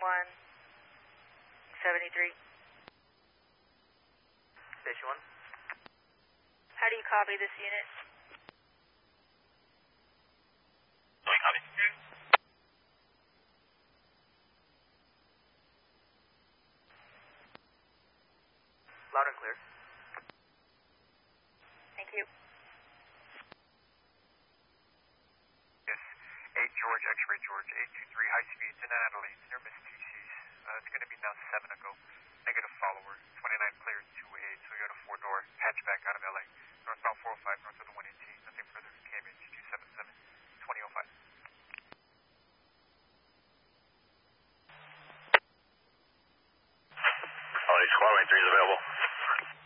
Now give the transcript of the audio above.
173. Station 1. How do you copy this unit? Copy. Loud and clear. Thank you. Yes. 8 George, X-ray George, 823 high speed to Natalie, near Miss TC's. It's going to be now 7 ago. Negative follower, 29 cleared 28, so you got a 4-door hatchback out of LA.